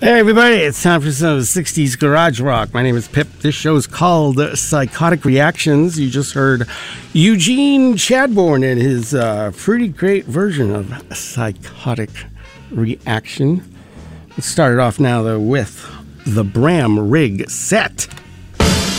Hey everybody, it's time for some 60s garage rock. My name is Pip. This show is called Psychotic Reactions. You just heard Eugene Chadbourne in his pretty great version of Psychotic Reaction. Let's start it off now though with the Bram Rig Set.